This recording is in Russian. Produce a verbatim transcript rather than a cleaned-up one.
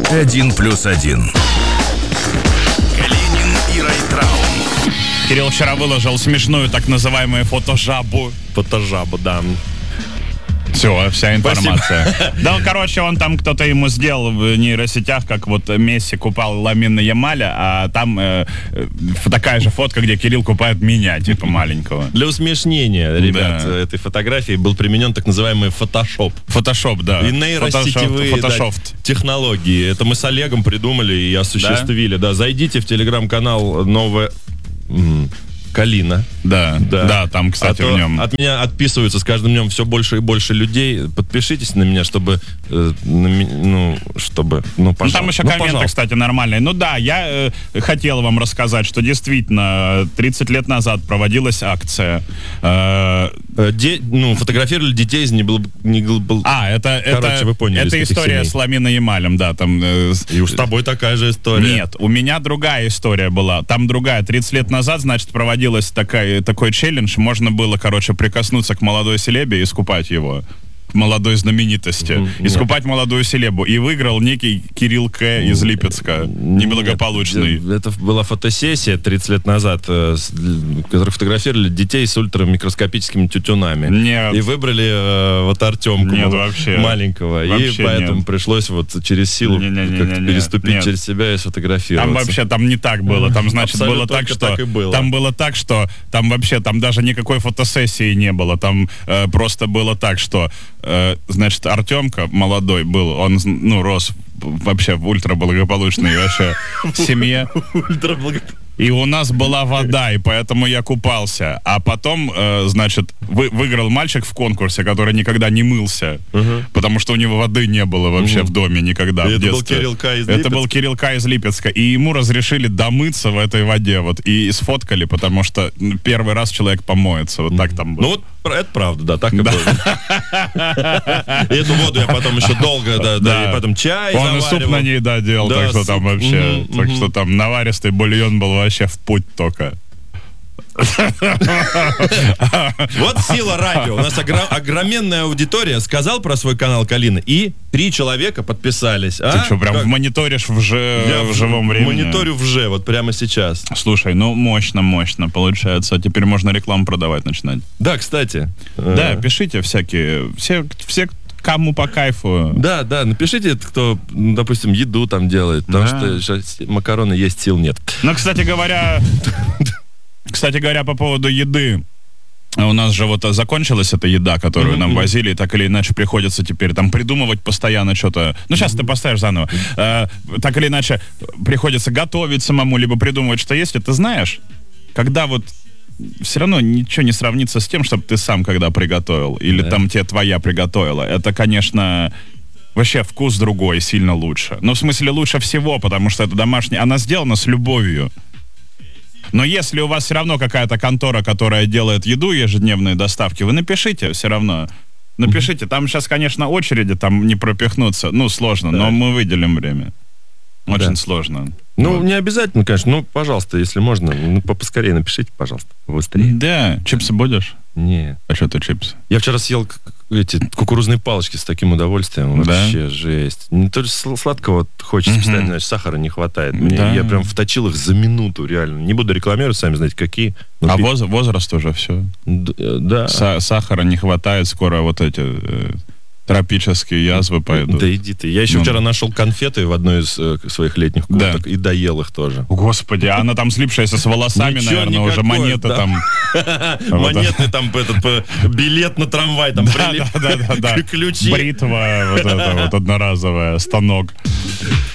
Один плюс один. Калинин и Райtraum. Кирилл вчера выложил смешную так называемую фотожабу. Фотожабу, да. Все, вся информация. Спасибо. Да, короче, он там, кто-то ему сделал в нейросетях, как вот Месси купал Ламина Ямаля, а там э, э, такая же фотка, где Кирилл купает меня, типа маленького. Для усмешнения, ребят, да. этой фотографии был применен так называемый фотошоп. Фотошоп, да. И нейросетевые да, технологии. Это мы с Олегом придумали и осуществили. Да, да. Зайдите в телеграм-канал «Новая Калина». Да, да, да, там, кстати, а в нем. От меня отписываются с каждым днем все больше и больше людей. Подпишитесь на меня, чтобы, э, на, ну, чтобы, ну, пожалуйста. Ну, там еще ну, комменты, пожалуйста. кстати, нормальные. Ну да, я э, хотел вам рассказать, что действительно тридцать лет назад проводилась акция. Э, Де, ну, фотографировали детей из не был, не был. А, это, короче, это, вы поняли, это история семей. с Ламиной Ямалем, да, там. Э, и уж с тобой такая же история. Нет, у меня другая история была. Там другая. тридцать лет назад, значит, проводилась такая, такой челлендж. Можно было, короче, прикоснуться к молодой селебе и искупать его. Молодой знаменитости. Mm-hmm. Искупать Нет. молодую селебу. И выиграл некий Кирилл К. из Липецка. Неблагополучный. Нет, это была фотосессия тридцать лет назад, в которой фотографировали детей с ультрамикроскопическими тютюнами. Нет. И выбрали э, вот Артемку нет, вообще. маленького. Вообще и поэтому нет. пришлось вот через силу не, не, не, как-то не, переступить нет. через себя и сфотографироваться. Там вообще там не так было. Там, значит, было так, что... так и было. Там было так, что... Там вообще, там даже никакой фотосессии не было. Там э, просто было так, что... Э, значит, Артемка молодой был, он, ну, рос вообще в ультраблагополучной вообще семье. И у нас была вода, и поэтому я купался. А потом, э, значит, вы, выиграл мальчик в конкурсе, который никогда не мылся, uh-huh. потому что у него воды не было вообще uh-huh. в доме никогда. И в это был детстве. Кирилл К. из Это был Кирилл К. из Липецка. И ему разрешили домыться в этой воде. Вот, и сфоткали, потому что ну, первый раз человек помоется. Вот uh-huh. так там было. Ну вот это правда, да, так и было. И эту воду я потом еще долго, да, да, и потом чай заваривал. Он и суп на ней, да, делал, так что там вообще, так что там наваристый бульон был вообще в путь только. Вот сила радио. У нас огр- огроменная аудитория. Сказал про свой канал Калина, и три человека подписались. А? Ты что, прям как? мониторишь в, ж... в живом времени? Мониторю в Ж, вот прямо сейчас. Слушай, ну мощно, мощно получается. Теперь можно рекламу продавать начинать. Да, кстати. Да, э- пишите всякие, все, все, кому по кайфу. Да, да, напишите, кто, ну, допустим, еду там делает, потому да. что макароны есть, сил нет. Ну, кстати говоря... Кстати говоря, по поводу еды. У нас же вот закончилась эта еда, которую mm-hmm. нам возили, и так или иначе приходится теперь там придумывать постоянно что-то. Ну, сейчас mm-hmm. ты поставишь заново. Э, так или иначе приходится готовить самому, либо придумывать, что есть. И ты знаешь, когда вот все равно ничего не сравнится с тем, чтобы ты сам когда приготовил, или yeah. там тебе твоя приготовила. Это, конечно... Вообще вкус другой, сильно лучше. Ну, в смысле, лучше всего, потому что это домашняя... Она сделана с любовью. Но если у вас все равно какая-то контора, которая делает еду, ежедневные доставки, вы напишите все равно. Напишите. Там сейчас, конечно, очереди там не пропихнуться. Ну, сложно, да. но мы выделим время. Очень да. сложно. Ну, вот. не обязательно, конечно. Ну, пожалуйста, если можно, ну, поскорее напишите, пожалуйста, быстрее. Да. Чипсы будешь? Не. А что ты чипсы? Я вчера съел эти кукурузные палочки с таким удовольствием. Да? Вообще жесть. Не то сладкого хочется, угу. постоянно, значит, сахара не хватает. Мне, да. Я прям вточил их за минуту, реально. Не буду рекламировать, сами знаете, какие. А воз, возраст уже все? Д- да. Са- сахара не хватает, скоро вот эти... Э- Тропические язвы пойдут. Да иди ты. Я еще ну, вчера нашел конфеты в одной из э, своих летних курток да. и доел их тоже. Господи, а она там слипшаяся с волосами, ничего, наверное, никакой, уже монеты да. там. Монеты там, этот билет на трамвай, там ключи. Бритва, вот это вот одноразовая, станок.